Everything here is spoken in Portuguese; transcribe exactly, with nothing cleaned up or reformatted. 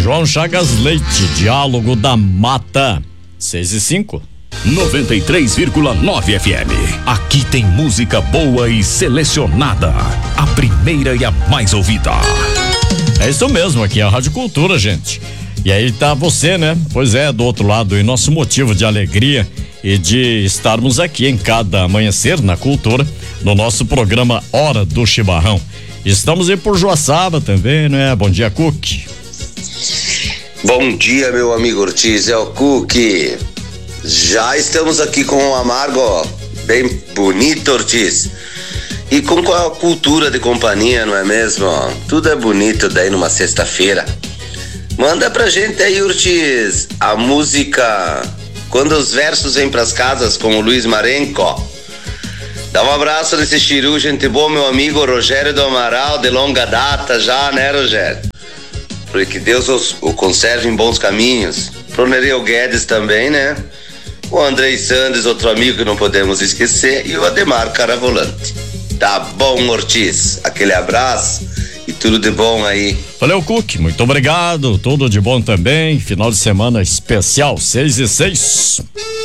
João Chagas Leite, Diálogo da Mata, seis e cinco. noventa e três vírgula nove F M. Aqui tem música boa e selecionada. A primeira e a mais ouvida. É isso mesmo, aqui é a Rádio Cultura, gente. E aí tá você, né? Pois é, do outro lado, e nosso motivo de alegria e de estarmos aqui em cada amanhecer na Cultura, no nosso programa Hora do Chimarrão. Estamos aí por Joaçaba também, né? Bom dia, Cook. Bom dia, meu amigo Ortiz, é o Cook. Já estamos aqui com um amargo bem bonito, Ortiz. E com a cultura de companhia, não é mesmo? Tudo é bonito daí numa sexta-feira. Manda pra gente aí, Ortiz, a música Quando os Versos Vêm Pras Casas, com o Luiz Marenco. Dá um abraço nesse chiru, gente boa, meu amigo Rogério do Amaral, de longa data já, né, Rogério? Porque Deus os, o conserve em bons caminhos. Pro Nereu Guedes também, né? O Andrei Sandes, outro amigo que não podemos esquecer, e o Ademar Caravolante. Tá bom, Ortiz? Aquele abraço e tudo de bom aí. Valeu, Cook, muito obrigado, tudo de bom também. Final de semana especial, seis e seis.